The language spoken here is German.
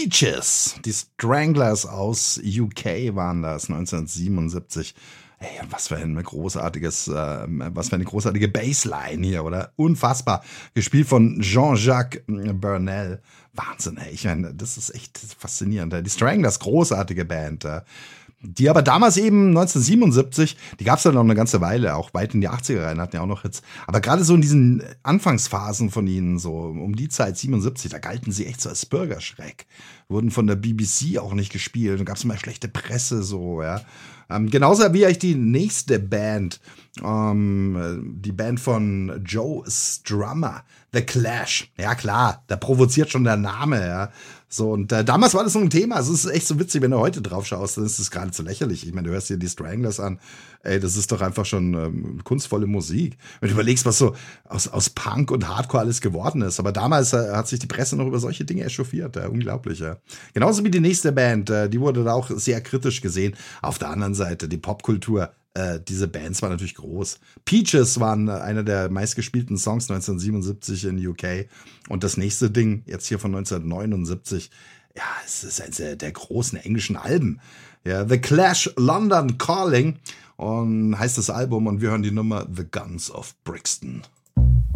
Peaches, die Stranglers aus UK waren das, 1977. Ey, was für eine großartige Bassline hier, oder? Unfassbar. Gespielt von Jean-Jacques Burnel. Wahnsinn, ey. Ich meine, das ist echt faszinierend. Die Stranglers, großartige Band. Die aber damals eben 1977, die gab es ja noch eine ganze Weile, auch weit in die 80er rein, hatten ja auch noch Hits. Aber gerade so in diesen Anfangsphasen von ihnen, so um die Zeit 77, da galten sie echt so als Bürgerschreck. Wurden von der BBC auch nicht gespielt. Da gab es immer schlechte Presse, so, ja. Genauso wie eigentlich die nächste Band, die Band von Joe Strummer, The Clash. Ja klar, da provoziert schon der Name, ja. So, und damals war das so ein Thema. Also, es ist echt so witzig, wenn du heute drauf schaust, dann ist es gerade so lächerlich. Ich meine, du hörst dir die Stranglers an. Ey, das ist doch einfach schon kunstvolle Musik. Wenn du überlegst, was so aus Punk und Hardcore alles geworden ist. Aber damals hat sich die Presse noch über solche Dinge echauffiert. Ja, unglaublich, ja. Genauso wie die nächste Band, die wurde da auch sehr kritisch gesehen. Auf der anderen Seite, die Popkultur, diese Bands waren natürlich groß. Peaches waren einer der meistgespielten Songs 1977 in UK. Und das nächste Ding, jetzt hier von 1979, ja, es ist eines der großen englischen Alben. Ja, The Clash London Calling und heißt das Album, und wir hören die Nummer The Guns of Brixton.